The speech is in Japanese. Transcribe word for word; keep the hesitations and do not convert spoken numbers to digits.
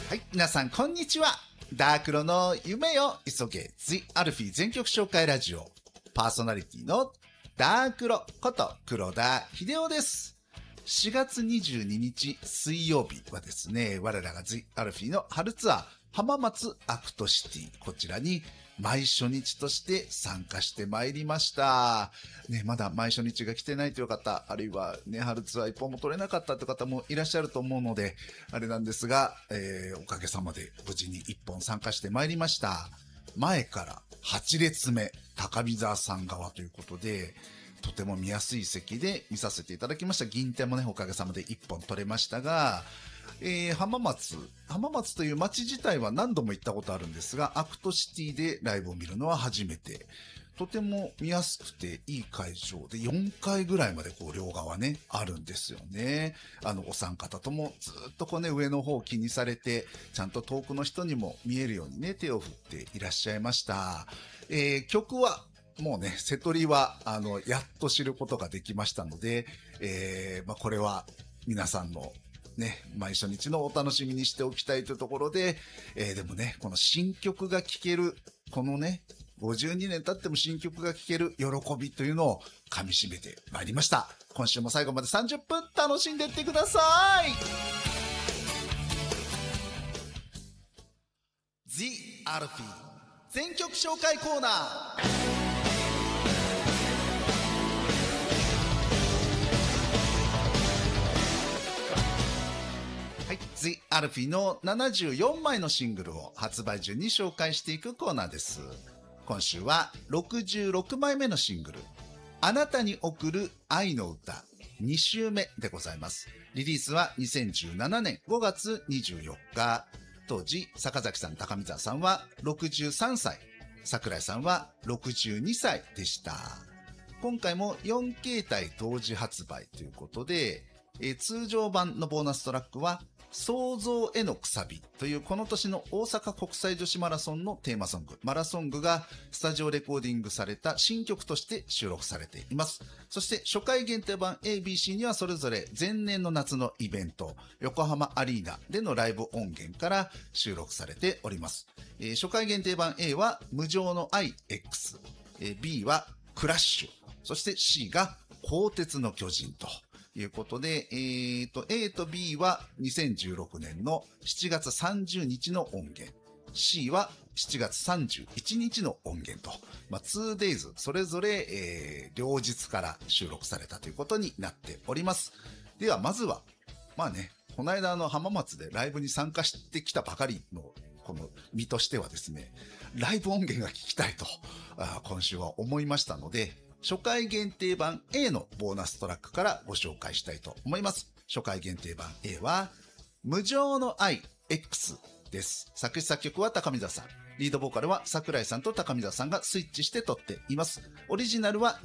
はい、皆さんこんにちは。ダークロの夢よ急げ The アルフィー全曲紹介ラジオパーソナリティのダークロこと黒田秀夫です。しがつにじゅうににち水曜日はですね、我らが The アルフィーの春ツアー浜松アクトシティ、こちらに毎初日として参加してまいりました。ね、まだ毎初日が来てないという方、あるいはね、春ツアー一本も取れなかったという方もいらっしゃると思うので、あれなんですが、えー、おかげさまで無事に一本参加してまいりました。前からはちれつめ、高見沢さん側ということで、とても見やすい席で見させていただきました。銀天もね、おかげさまで一本取れましたが、えー、浜松、浜松という街自体は何度も行ったことあるんですが、アクトシティでライブを見るのは初めて。とても見やすくていい会場でよんかいぐらいまでこう両側ね、あるんですよね。あの、お三方ともずっとこうね、上の方を気にされて、ちゃんと遠くの人にも見えるようにね、手を振っていらっしゃいました。えー、曲は、もうね、瀬戸りは、あの、やっと知ることができましたので、えー、まあ、これは皆さんのね、毎初日のお楽しみにしておきたいというところで、えー、でもね、この新曲が聴ける、このね、ごじゅうにねん経っても新曲が聴ける喜びというのを噛み締めてまいりました。今週も最後までさんじゅっぷん楽しんでいってください。The アルフィー全曲紹介コーナー。The アルフィーのななじゅうよんまいのシングルを発売順に紹介していくコーナーです。今週はろくじゅうろくまいめのシングル、あなたに贈る愛の歌に週目でございます。リリースはにせんじゅうななねんごがつにじゅうよっか。当時、坂崎さん、高見沢さんはろくじゅうさんさい、桜井さんはろくじゅうにさいでした。今回もよんけいたい同時発売ということで、えー、通常版のボーナストラックは創造へのくさびというこの年の大阪国際女子マラソンのテーマソング、マラソングがスタジオレコーディングされた新曲として収録されています。そして初回限定版 エービーシー にはそれぞれ前年の夏のイベント、横浜アリーナでのライブ音源から収録されております。えー、初回限定版 A は無情の愛 X、えー、B はクラッシュ、そして C が鋼鉄の巨人ということで、えーと、A と B はにせんじゅうろくねんのしちがつさんじゅうにちの音源。C はしちがつさんじゅういちにちの音源と、まあ、ツーデイズ それぞれ、えー、両日から収録されたということになっております。では、まずは、まあね、この間の浜松でライブに参加してきたばかりのこの身としてはですね、ライブ音源が聞きたいと、あ今週は思いましたので、初回限定版 A のボーナストラックからご紹介したいと思います。初回限定版 A は無情の愛 X です。作詞作曲は高見沢さん。リードボーカルは桜井さんと高見沢さんがスイッチして撮っています。オリジナルは